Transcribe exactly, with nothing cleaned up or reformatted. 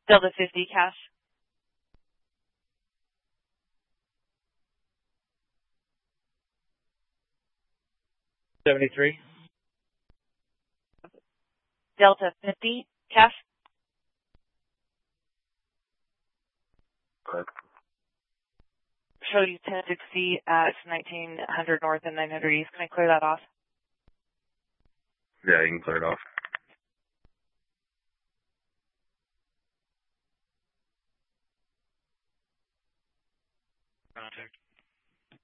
Delta fifty, cash. seventy-three. Delta fifty, cash. Correct. Show you ten sixty at nineteen hundred north and nine hundred east. Can I clear that off? Yeah, you can clear it off. Contact.